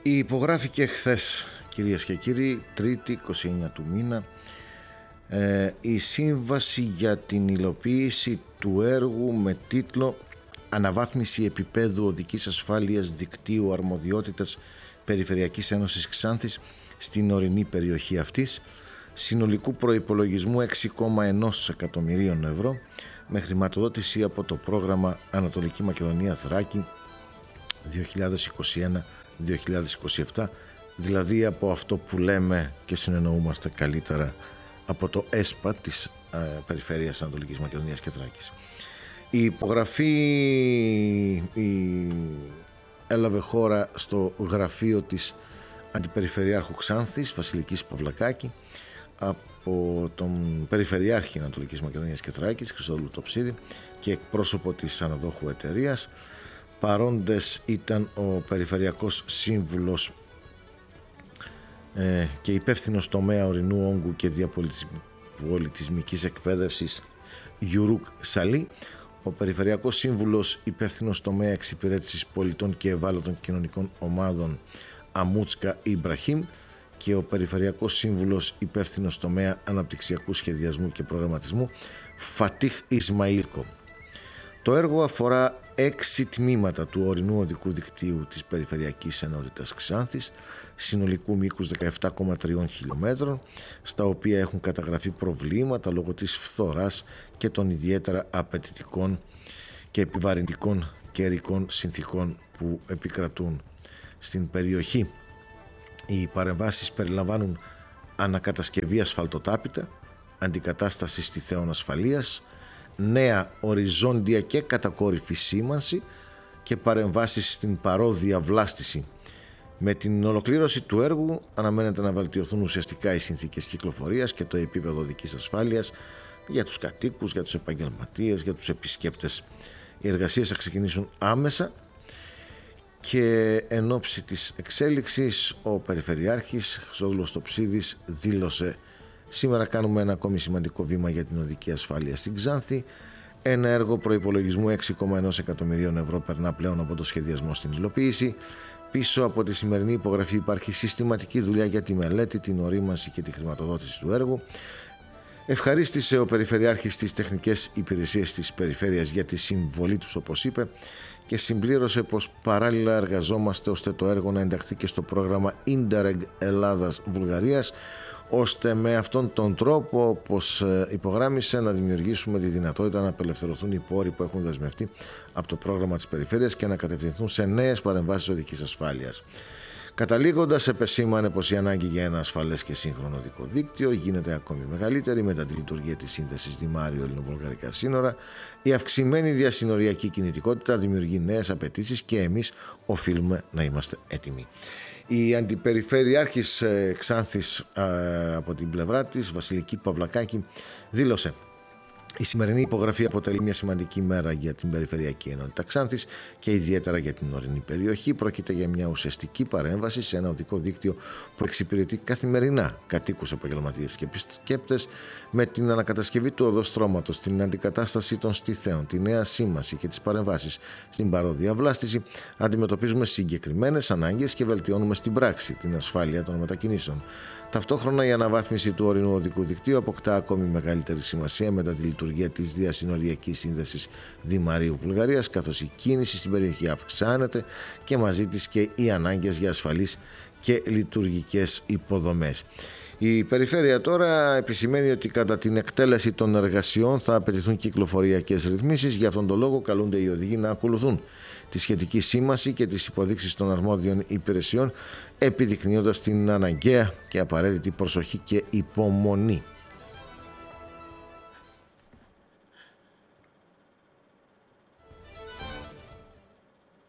Υπογράφηκε χθες, κυρίες και κύριοι, Τρίτη 29 του μήνα, η σύμβαση για την υλοποίηση του έργου με τίτλο «Αναβάθμιση επίπεδου οδικής ασφάλειας δικτύου αρμοδιότητας Περιφερειακής Ένωσης Ξάνθης στην ορεινή περιοχή αυτής», συνολικού προϋπολογισμού 6,1 εκατομμυρίων ευρώ, με χρηματοδότηση από το πρόγραμμα Ανατολική Μακεδονία Θράκη 2021-2027, δηλαδή από αυτό που λέμε και συνεννοούμαστε καλύτερα από το ΕΣΠΑ της Περιφέρειας Ανατολικής Μακεδονίας και Θράκης. Η υπογραφή έλαβε χώρα στο γραφείο της Αντιπεριφερειάρχου Ξάνθης, Βασιλικής Παυλακάκη, από τον Περιφερειάρχη Ανατολικής Μακεδονίας και Θράκης, Χριστόδουλο Τοψίδη, και εκπρόσωπο της αναδόχου εταιρείας. Παρόντες ήταν ο Περιφερειακός Σύμβουλος και υπεύθυνος τομέα ορεινού όγκου και διαπολιτισμικής εκπαίδευσης Γιουρούκ Σαλή, ο Περιφερειακός Σύμβουλος υπεύθυνος τομέα εξυπηρέτησης πολιτών και ευάλωτων κοινωνικών ομάδων Αμούτσκα Ιμπραχήμ και ο Περιφερειακός Σύμβουλος υπεύθυνος τομέα αναπτυξιακού σχεδιασμού και προγραμματισμού Φατίχ Ισμαήλκο. Το έργο αφορά 6 τμήματα του ορεινού οδικού δικτύου της Περιφερειακής Ενότητας Ξάνθης, συνολικού μήκους 17,3 χιλιόμετρων, στα οποία έχουν καταγραφεί προβλήματα λόγω της φθοράς και των ιδιαίτερα απαιτητικών και επιβαρυντικών καιρικών συνθήκων που επικρατούν στην περιοχή. Οι παρεμβάσεις περιλαμβάνουν ανακατασκευή ασφαλτοτάπητα, αντικατάσταση στιθέων ασφαλείας, νέα οριζόντια και κατακόρυφη σήμανση και παρεμβάσεις στην παρόδια βλάστηση. Με την ολοκλήρωση του έργου αναμένεται να βελτιωθούν ουσιαστικά οι συνθήκες κυκλοφορίας και το επίπεδο οδικής ασφάλειας για τους κατοίκους, για τους επαγγελματίες, για τους επισκέπτες. Οι εργασίες θα ξεκινήσουν άμεσα και εν ώψη της εξέλιξης ο Περιφερειάρχης Χριστόδουλος Τοψίδης δήλωσε: «Σήμερα κάνουμε ένα ακόμη σημαντικό βήμα για την οδική ασφάλεια στην Ξάνθη. Ένα έργο προϋπολογισμού 6,1 εκατομμυρίων ευρώ περνά πλέον από το σχεδιασμό στην υλοποίηση. Πίσω από τη σημερινή υπογραφή υπάρχει συστηματική δουλειά για τη μελέτη, την ορίμανση και τη χρηματοδότηση του έργου». Ευχαρίστησε ο Περιφερειάρχης τις τεχνικές υπηρεσίες της Περιφέρειας για τη συμβολή τους, όπως είπε, και συμπλήρωσε πως παράλληλα εργαζόμαστε ώστε το έργο να ενταχθεί και στο πρόγραμμα Interreg Ελλάδας-Βουλγαρίας, ώστε με αυτόν τον τρόπο, όπως υπογράμμισε, να δημιουργήσουμε τη δυνατότητα να απελευθερωθούν οι πόροι που έχουν δεσμευτεί από το πρόγραμμα της Περιφέρειας και να κατευθυνθούν σε νέες παρεμβάσεις οδικής ασφάλειας. Καταλήγοντας, επεσήμανε πως η ανάγκη για ένα ασφαλές και σύγχρονο οδικό δίκτυο γίνεται ακόμη μεγαλύτερη μετά τη λειτουργία της σύνδεσης Δημάριο-Ελληνοβουλγαρικά σύνορα. Η αυξημένη διασυνοριακή κινητικότητα δημιουργεί νέες απαιτήσεις και εμείς οφείλουμε να είμαστε έτοιμοι. Η Αντιπεριφερειάρχης Ξάνθης από την πλευρά της, Βασιλική Παυλακάκη, δήλωσε: «Η σημερινή υπογραφή αποτελεί μια σημαντική μέρα για την Περιφερειακή Ενότητα Ξάνθης και ιδιαίτερα για την ορεινή περιοχή. Πρόκειται για μια ουσιαστική παρέμβαση σε ένα οδικό δίκτυο που εξυπηρετεί καθημερινά κατοίκους, επαγγελματίες και επισκέπτες. Με την ανακατασκευή του οδοστρώματος, την αντικατάσταση των στιθέων, τη νέα σήμανση και τις παρεμβάσεις στην παρόδια βλάστηση, αντιμετωπίζουμε συγκεκριμένες ανάγκες και βελτιώνουμε στην πράξη την ασφάλεια των μετακινήσεων. Ταυτόχρονα, η αναβάθμιση του ορεινού οδικού δικτύου αποκτά ακόμη μεγαλύτερη σημασία μετά τη λειτουργία της διασυνοριακής σύνδεσης Δημαρίου-Βουλγαρίας, καθώς η κίνηση στην περιοχή αυξάνεται και μαζί της και οι ανάγκες για ασφαλείς και λειτουργικές υποδομές». Η Περιφέρεια τώρα επισημαίνει ότι κατά την εκτέλεση των εργασιών θα απαιτηθούν κυκλοφοριακές ρυθμίσεις. Για αυτόν τον λόγο καλούνται οι οδηγοί να ακολουθούν τη σχετική σήμανση και τις υποδείξεις των αρμόδιων υπηρεσιών, επιδεικνύοντας την αναγκαία και απαραίτητη προσοχή και υπομονή.